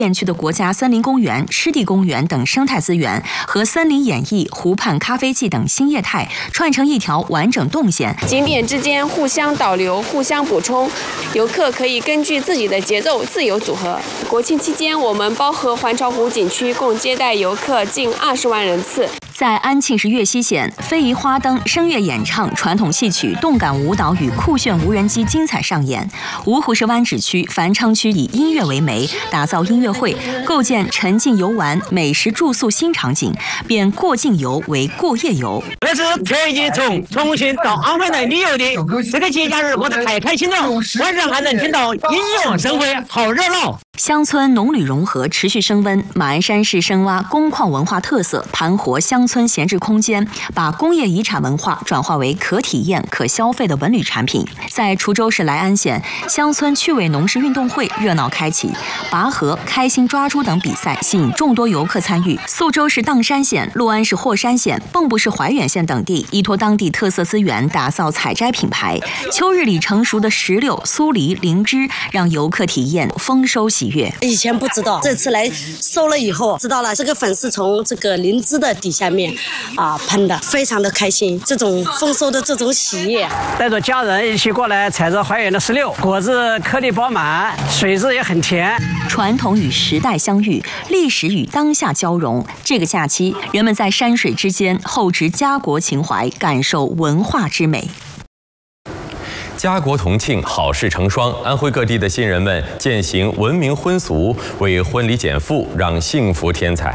县区的国家森林公园、湿地公园等生态资源和森林演艺、湖畔咖啡季等新业态串成一条完整动线， 景点之间互相导流、互相补充，游客可以根据自己的节奏自由组合。国庆期间，我们包河环潮湖景区共接待游客近20万人次。 在安庆市岳西县，非遗花灯、声乐演唱、传统戏曲、动感舞蹈与酷炫无人机精彩上演。芜湖市湾仔区、繁昌区以音乐为媒，打造音乐会，构建沉浸游玩、美食住宿新场景，变过境游为过夜游。 这是特意从重庆到安徽来旅游的，这个节假日过得太开心了，晚上还能听到音乐盛会，好热闹。 乡村农旅融合持续升温，马鞍山市深挖工矿文化特色，盘活乡村闲置空间，把工业遗产文化转化为可体验、可消费的文旅产品。在滁州市莱安县，乡村趣味农事运动会热闹开启，拔河、开心抓猪等比赛吸引众多游客参与。宿州市砀山县、六安市霍山县、蚌埠市怀远县等地依托当地特色资源，打造采摘品牌。秋日里成熟的石榴、酥梨、灵芝，让游客体验丰收喜悦。 以前不知道，这次来收了以后知道了，这个粉是从这个灵芝的底下面喷的，非常的开心，这种丰收的这种喜悦。 带着家人一起过来采着怀远的石榴，果子颗粒饱满，水质也很甜。 传统与时代相遇，历史与当下交融。这个假期，人们在山水之间厚植家国情怀，感受文化之美。 家国同庆，好事成双。安徽各地的新人们践行文明婚俗，为婚礼减负，让幸福添彩。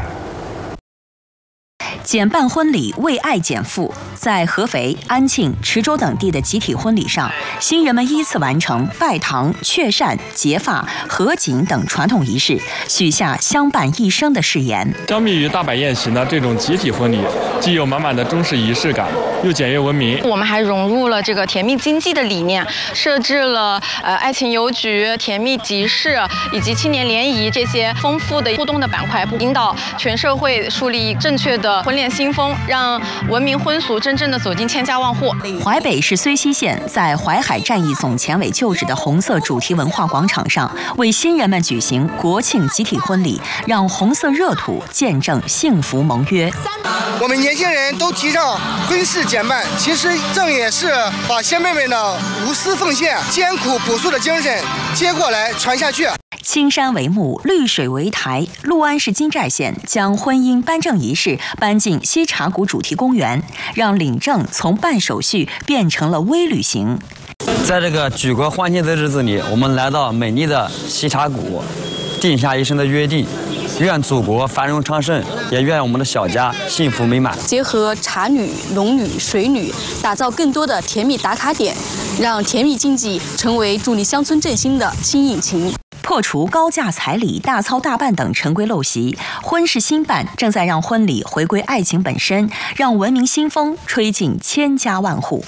减半婚礼，为爱减负。在合肥、安庆、池州等地的集体婚礼上，新人们依次完成拜堂、确扇、结发、合卺等传统仪式，许下相伴一生的誓言。 相比于大摆宴席呢，这种集体婚礼既有满满的中式仪式感，又简约文明。 我们还融入了这个甜蜜经济的理念，设置了爱情邮局、甜蜜集市以及青年联谊这些丰富的互动的板块，引导全社会树立正确的婚恋新风，让文明婚俗真正的走进千家万户。 淮北市睢溪县在淮海战役总前委旧址的红色主题文化广场上，为新人们举行国庆集体婚礼，让红色热土见证幸福盟约。 我们年轻人都提倡婚事减半，其实正也是把先辈们的无私奉献、艰苦朴素的精神接过来传下去。 青山为幕，绿水为台。六安市金寨县将婚姻颁证仪式搬进西茶谷主题公园，让领证从办手续变成了微旅行。 在这个举国欢庆的日子里，我们来到美丽的西茶谷，定下一生的约定。愿祖国繁荣昌盛，也愿我们的小家幸福美满。 结合茶旅、农旅、水旅，打造更多的甜蜜打卡点，让甜蜜经济成为助力乡村振兴的新引擎。 破除高价彩礼、大操大办等陈规陋习，婚事新办正在让婚礼回归爱情本身，让文明新风吹进千家万户。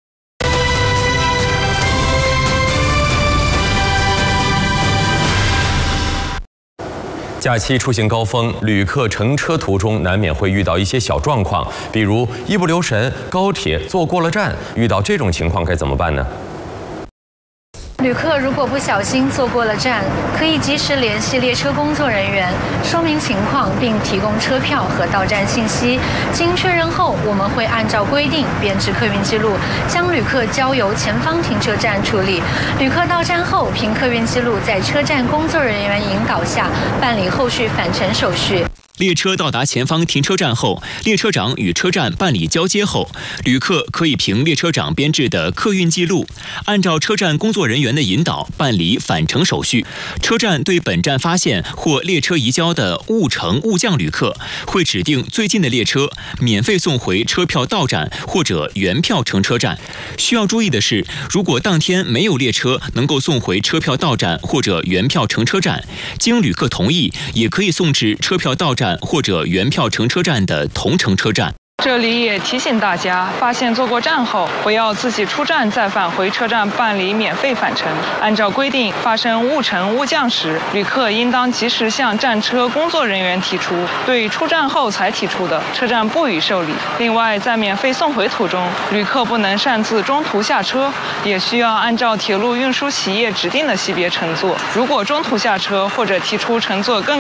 假期出行高峰，旅客乘车途中难免会遇到一些小状况，比如一不留神高铁坐过了站，遇到这种情况该怎么办呢？ 旅客如果不小心坐过了站，可以及时联系列车工作人员，说明情况并提供车票和到站信息。经确认后，我们会按照规定编制客运记录，将旅客交由前方停车站处理。旅客到站后，凭客运记录在车站工作人员引导下办理后续返程手续。 列车到达前方停车站后，列车长与车站办理交接后，旅客可以凭列车长编制的客运记录，按照车站工作人员的引导办理返程手续。车站对本站发现或列车移交的误乘误降旅客，会指定最近的列车，免费送回车票到站或者原票乘车站。需要注意的是，如果当天没有列车能够送回车票到站或者原票乘车站，经旅客同意，也可以送至车票到站或者原票乘车站的同乘车站。 这里也提醒大家，发现坐过站后，不要自己出站再返回车站办理免费返程。按照规定，发生误乘误降时，旅客应当及时向站车工作人员提出，对出站后才提出的，车站不予受理。另外，在免费送回途中，旅客不能擅自中途下车，也需要按照铁路运输企业指定的级别乘坐。如果中途下车或者提出乘坐更